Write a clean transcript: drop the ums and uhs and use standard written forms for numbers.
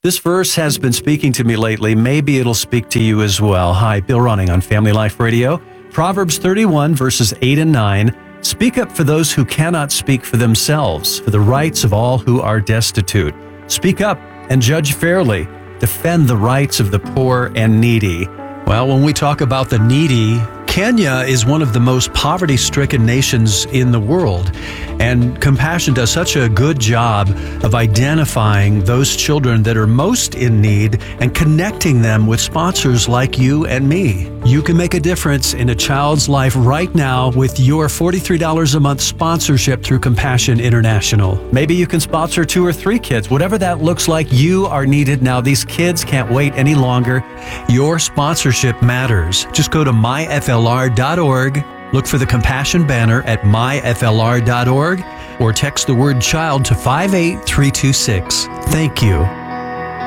This verse has been speaking to me lately. Maybe it'll speak to you as well. Hi, Bill Running on Family Life Radio. Proverbs 31, verses 8 and 9. Speak up for those who cannot speak for themselves, for the rights of all who are destitute. Speak up and judge fairly. Defend the rights of the poor and needy. Well, when we talk about the needy, Kenya is one of the most poverty-stricken nations in the world, and Compassion does such a good job of identifying those children that are most in need and connecting them with sponsors like you and me. You can make a difference in a child's life right now with your $43 a month sponsorship through Compassion International. Maybe you can sponsor 2 or 3 kids. Whatever that looks like, you are needed now. These kids can't wait any longer. Your sponsorship matters. Just go to myflr.org, look for the Compassion banner at myflr.org, or text the word child to 58326. Thank you.